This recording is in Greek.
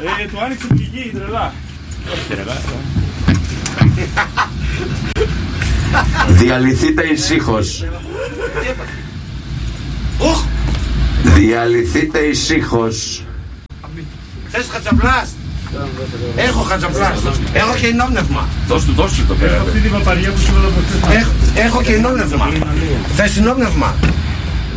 Του άνοιξε πληγή, τρελά. Διαλυθείτε ησύχως. Διαλυθείτε ησύχως. Θες χατσαπλάς? Έχω χατσαπλάς. Έχω και ενόπνευμα. Δώσ' του το πέρα. Έχω και ενόπνευμα. Θες ενόπνευμα?